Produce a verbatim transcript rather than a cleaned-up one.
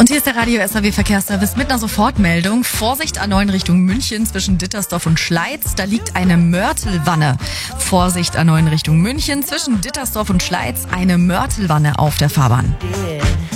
Und hier ist der Radio S R W Verkehrsservice mit einer Sofortmeldung. Vorsicht A neun Richtung München zwischen Dittersdorf und Schleiz. Da liegt eine Mörtelwanne. Vorsicht A neun Richtung München zwischen Dittersdorf und Schleiz. Eine Mörtelwanne auf der Fahrbahn.